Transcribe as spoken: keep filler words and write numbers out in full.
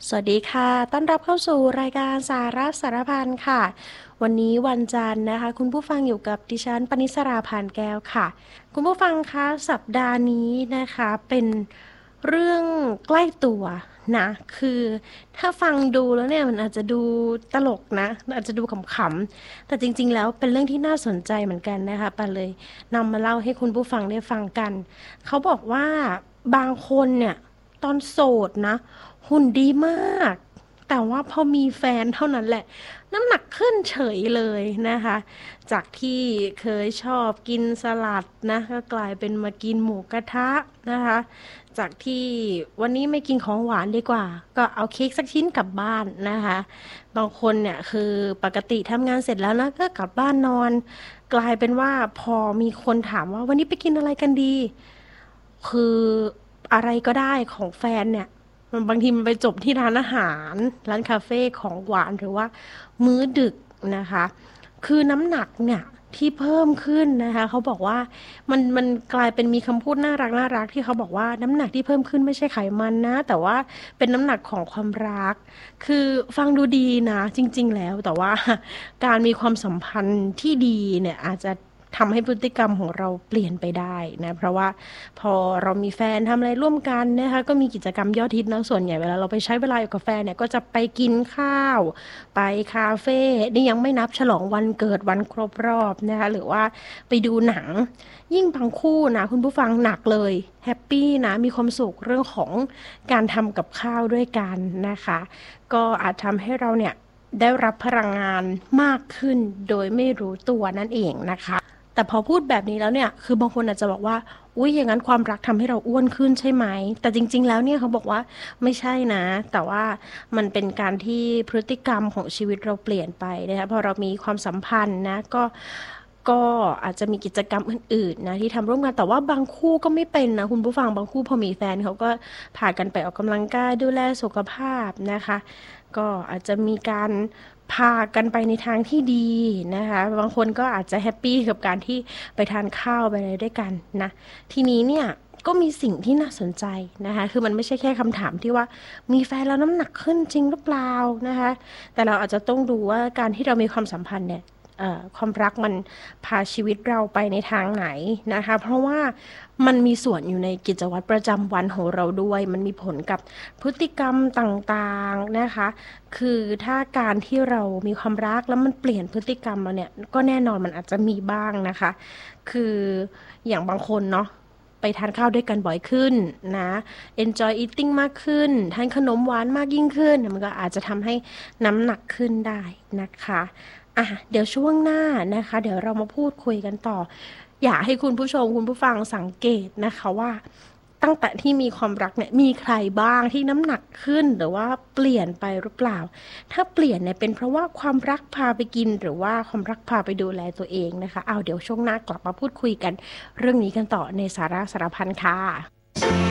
สวัสดีค่ะ ต้อนรับเข้าสู่รายการสาระสารพันค่ะ วันนี้วันจันทร์นะคะ คุณผู้ฟังอยู่กับดิฉันปนิสราพานแก้วค่ะ คุณผู้ฟังคะสัปดาห์นี้นะคะเป็นเรื่องใกล้ตัวนะ คือถ้าฟังดูแล้วเนี่ยมันอาจจะดูตลกนะอาจจะดูขำๆแต่จริงๆแล้วเป็นเรื่องที่น่าสนใจเหมือนกันนะคะปาเลยนำมาเล่าให้คุณผู้ฟังได้ฟังกัน เขาบอกว่าบางคนเนี่ยตอนโสดนะ หุ่นดีมาก แต่ว่าพอมีแฟนเท่านั้นแหละน้ำหนักขึ้นเฉยเลยนะคะ จากที่เคยชอบกินสลัดนะก็กลายเป็นมากินหมูกระทะนะคะ จากที่วันนี้ไม่กินของหวานดีกว่า ก็เอาเค้กสักชิ้นกลับบ้านนะคะ บางคนเนี่ยคือปกติทำงานเสร็จแล้วนะก็กลับบ้านนอน กลายเป็นว่าพอมีคนถามว่าวันนี้ไปกินอะไรกันดี คืออะไรก็ได้ของแฟนเนี่ยมันบางทีมันไปจบที่ร้านอาหารร้านคาเฟ่ของหวานหรือว่ามื้อดึกนะคะคือน้ำหนักเนี่ยที่เพิ่มขึ้นนะคะเขาบอกว่ามันมันกลายเป็นมีคำพูดน่ารักน่ารักที่เขาบอกว่าน้ำหนักที่เพิ่มขึ้นไม่ใช่ไขมันนะแต่ว่าเป็นน้ำหนักของความรักคือฟังดูดีนะจริงๆแล้วแต่ว่าการมีความสัมพันธ์ที่ดีเนี่ยอาจจะทำให้พฤติกรรมของเราเปลี่ยนไปได้นะเพราะว่าพอเรามีแฟนทำอะไรร่วมกันนะคะก็มีกิจกรรมยอดฮิตนะส่วนใหญ่เวลาเราไปใช้เวลาอยู่กับแฟนเนี่ยก็จะไปกินข้าวไปคาเฟ่นี่ยังไม่นับฉลองวันเกิดวันครบรอบนะคะหรือว่าไปดูหนังยิ่งบางคู่นะคุณผู้ฟังหนักเลยแฮปปี้นะมีความสุขเรื่องของการทำกับข้าวด้วยกันนะคะก็อาจทำให้เราเนี่ยได้รับพลังงานมากขึ้นโดยไม่รู้ตัวนั่นเองนะคะ แต่พอพูดแบบนี้แล้วเนี่ยคือบางคนอาจจะบอกว่าอุ๊ยอย่างนั้นความรักทำให้เราอ้วนขึ้นใช่ไหมแต่จริงๆแล้วเนี่ยเขาบอกว่าไม่ใช่นะแต่ว่ามันเป็นการที่พฤติกรรมของชีวิตเราเปลี่ยนไปนะคะพอเรามีความสัมพันธ์นะก็ก็อาจจะมีกิจกรรมอื่นๆนะที่ทำร่วมกันแต่ว่าบางคู่ก็ไม่เป็นนะคุณผู้ฟังบางคู่พอมีแฟนเขาก็พากันไปออกกำลังกายดูแลสุขภาพนะคะก็อาจจะมีการ พากันไปในทางที่ดีนะคะบางคนก็อาจจะแฮปปี้กับการที่ไปทานข้าวไปอะไรด้วยกันนะทีนี้เนี่ยก็มีสิ่งที่น่าสนใจนะคะคือมันไม่ใช่แค่คำถามที่ว่ามีแฟนแล้วน้ำหนักขึ้นจริงหรือเปล่านะคะแต่เราอาจจะต้องดูว่าการที่เรามีความสัมพันธ์เนี่ยความรักมันพาชีวิตเราไปในทางไหนนะคะเพราะว่ามันมีส่วนอยู่ในกิจวัตรประจำวันของเราด้วยมันมีผลกับพฤติกรรมต่างๆนะคะคือถ้าการที่เรามีความรักแล้วมันเปลี่ยนพฤติกรรมเราเนี่ยก็แน่นอนมันอาจจะมีบ้างนะคะคืออย่างบางคนเนาะไปทานข้าวด้วยกันบ่อยขึ้นนะ enjoy eating มากขึ้นทานขนมหวานมากยิ่งขึ้นมันก็อาจจะทำให้น้ำหนักขึ้นได้นะคะอ่ะเดี๋ยวช่วงหน้านะคะเดี๋ยวเรามาพูดคุยกันต่ออยากให้คุณผู้ชมคุณผู้ฟังสังเกตนะคะว่าตั้งแต่ที่มีความรักเนี่ยมีใครบ้างที่น้ำหนักขึ้นหรือว่าเปลี่ยนไปหรือเปล่าถ้าเปลี่ยนเนี่ยเป็นเพราะว่าความรักพาไปกินหรือว่าความรักพาไปดูแลตัวเองนะคะเอาเดี๋ยวช่วงหน้ากลับมาพูดคุยกันเรื่องนี้กันต่อในสาระสารพันค่ะ